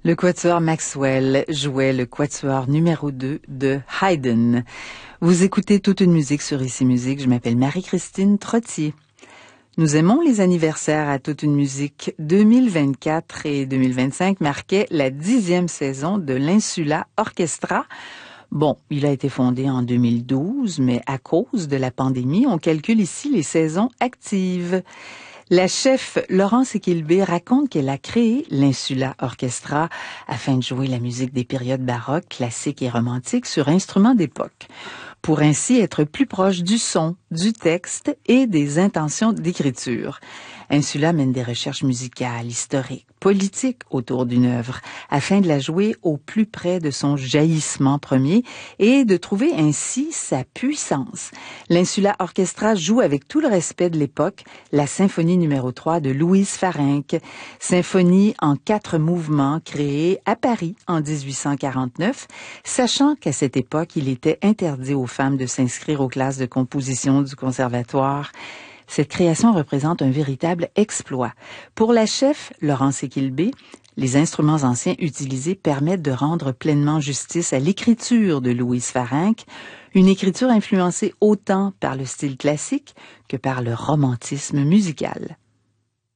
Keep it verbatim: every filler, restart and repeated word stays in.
Le quatuor Maxwell jouait le quatuor numéro deux de Haydn. Vous écoutez Toute une musique sur Ici Musique. Je m'appelle Marie-Christine Trottier. Nous aimons les anniversaires à Toute une musique. deux mille vingt-quatre et deux mille vingt-cinq marquaient la dixième saison de l'Insula Orchestra. Bon, il a été fondé en deux mille douze, mais à cause de la pandémie, on calcule ici les saisons actives. La chef Laurence Equilbé raconte qu'elle a créé l'Insula Orchestra afin de jouer la musique des périodes baroques, classiques et romantiques sur instruments d'époque, pour ainsi être plus proche du son, du texte et des intentions d'écriture. Insula mène des recherches musicales, historiques, politiques autour d'une œuvre, afin de la jouer au plus près de son jaillissement premier et de trouver ainsi sa puissance. L'Insula Orchestra joue avec tout le respect de l'époque la symphonie numéro trois de Louise Farenc, symphonie en quatre mouvements créée à Paris en dix-huit cent quarante-neuf, sachant qu'à cette époque, il était interdit aux femmes de s'inscrire aux classes de composition du conservatoire. Cette création représente un véritable exploit. Pour la chef, Laurence Equilbé, les instruments anciens utilisés permettent de rendre pleinement justice à l'écriture de Louise Farenc, une écriture influencée autant par le style classique que par le romantisme musical.